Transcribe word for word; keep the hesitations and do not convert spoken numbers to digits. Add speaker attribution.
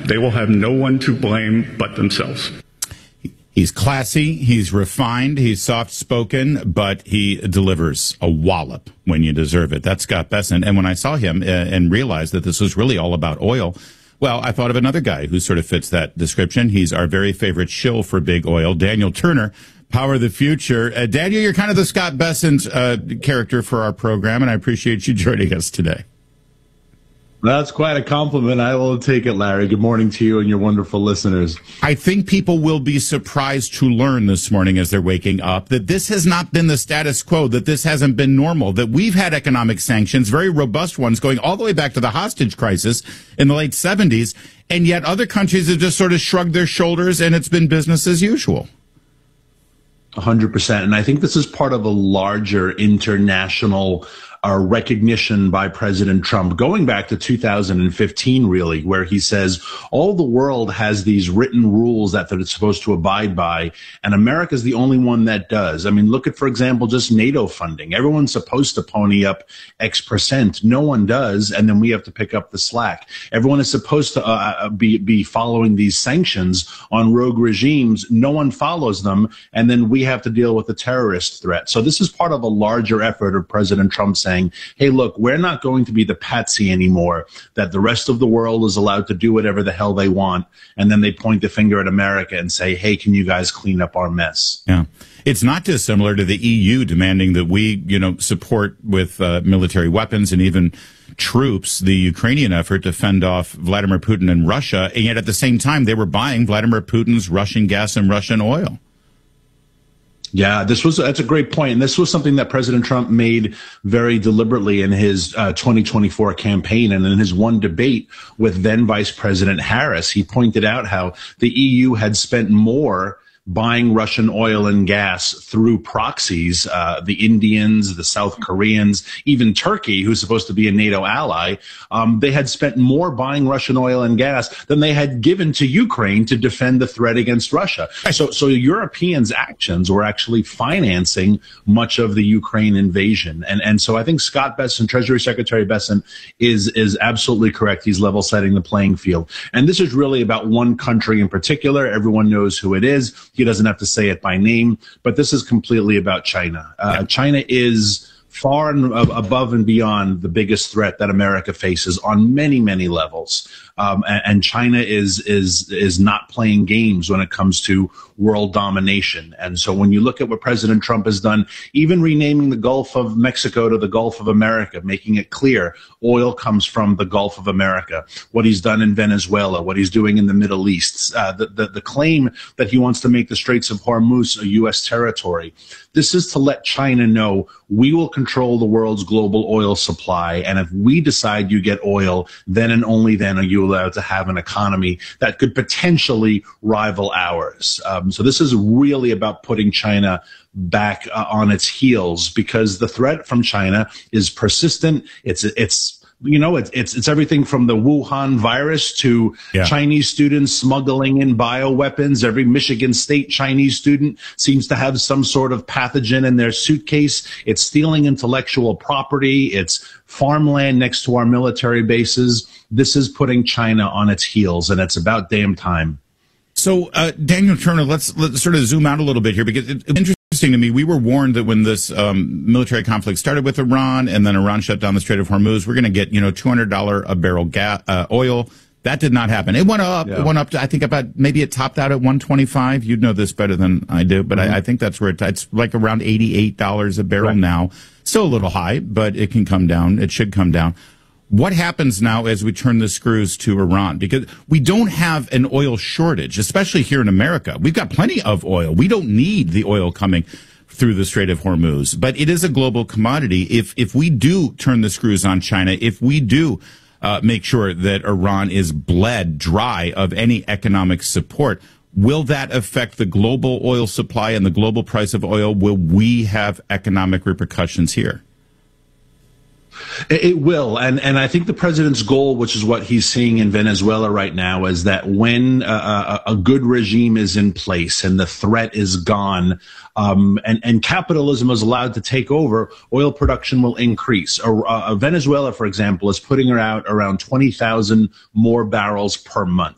Speaker 1: They will have no one to blame but themselves.
Speaker 2: He's classy, he's refined, he's soft-spoken, but he delivers a wallop when you deserve it. That's Scott Bessent. And when I saw him uh, and realized that this was really all about oil, well, I thought of another guy who sort of fits that description. He's our very favorite shill for big oil, Daniel Turner, Power of the Future. Uh, Daniel, you're kind of the Scott Bessent uh, character for our program, and I appreciate you joining us today.
Speaker 3: That's quite a compliment. I will take it, Larry. Good morning to you and your wonderful listeners.
Speaker 2: I think people will be surprised to learn this morning as they're waking up that this has not been the status quo, that this hasn't been normal, that we've had economic sanctions, very robust ones, going all the way back to the hostage crisis in the late seventies, and yet other countries have just sort of shrugged their shoulders and it's been business as usual.
Speaker 3: one hundred percent. And I think this is part of a larger international uh, recognition by President Trump, going back to two thousand fifteen, really, where he says all the world has these written rules that they're supposed to abide by, and America's the only one that does. I mean, look at, for example, just NATO funding. Everyone's supposed to pony up X percent. No one does, and then we have to pick up the slack. Everyone is supposed to uh, be, be following these sanctions on rogue regimes. No one follows them, and then we have to deal with the terrorist threat. So this is part of a larger effort of President Trump saying, hey, look, we're not going to be the patsy anymore, that the rest of the world is allowed to do whatever the hell they want. And then they point the finger at America and say, hey, can you guys clean up our mess?
Speaker 2: Yeah. It's not dissimilar to the E U demanding that we, you know, support with uh, military weapons and even troops the Ukrainian effort to fend off Vladimir Putin and Russia. And yet at the same time, they were buying Vladimir Putin's Russian gas and Russian oil.
Speaker 3: Yeah, this was that's a great point. And this was something that President Trump made very deliberately in his uh, twenty twenty-four campaign. And in his one debate with then Vice President Harris, he pointed out how the E U had spent more buying Russian oil and gas through proxies, uh, the Indians, the South Koreans, even Turkey, who's supposed to be a NATO ally. Um, they had spent more buying Russian oil and gas than they had given to Ukraine to defend the threat against Russia. So, so Europeans' actions were actually financing much of the Ukraine invasion. And, and so I think Scott Bessent, Treasury Secretary Bessent, is, is absolutely correct. He's level setting the playing field. And this is really about one country in particular. Everyone knows who it is. He doesn't have to say it by name, but this is completely about China. Uh, China is far and above and beyond the biggest threat that America faces on many, many levels. Um, and, and China is is is not playing games when it comes to world domination. And so when you look at what President Trump has done, even renaming the Gulf of Mexico to the Gulf of America, making it clear oil comes from the Gulf of America, what he's done in Venezuela, what he's doing in the Middle East, uh, the, the, the claim that he wants to make the Straits of Hormuz a U S territory. This is to let China know we will control the world's global oil supply. And if we decide you get oil, then and only then are you allowed to have an economy that could potentially rival ours. Um, so this is really about putting China back uh, on its heels, because the threat from China is persistent. It's, it's, you know, it's, it's, it's everything from the Wuhan virus to yeah. Chinese students smuggling in bioweapons. Every Michigan State Chinese student seems to have some sort of pathogen in their suitcase. It's stealing intellectual property. It's farmland next to our military bases. This is putting China on its heels, and it's about damn time.
Speaker 2: So, uh, Daniel Turner, let's, let's sort of zoom out a little bit here, because it, it's interesting to me. We were warned that when this um, military conflict started with Iran, and then Iran shut down the Strait of Hormuz, we're going to get, you know, two hundred dollars a barrel gas, uh, oil. That did not happen. It went up. Yeah. It went up to, I think, about, maybe it topped out at one twenty-five. You'd know this better than I do, but mm-hmm. I, I think that's where it, it's like around eighty-eight dollars a barrel right. now. Still a little high, but it can come down. It should come down. What happens now as we turn the screws to Iran? Because we don't have an oil shortage, especially here in America. We've got plenty of oil. We don't need the oil coming through the Strait of Hormuz. But it is a global commodity. If if we do turn the screws on China, if we do uh, make sure that Iran is bled dry of any economic support, will that affect the global oil supply and the global price of oil? Will we have economic repercussions here?
Speaker 3: It will. And, and I think the president's goal, which is what he's seeing in Venezuela right now, is that when a, a good regime is in place and the threat is gone, um, and, and capitalism is allowed to take over, oil production will increase. Uh, uh, Venezuela, for example, is putting out around twenty thousand more barrels per month.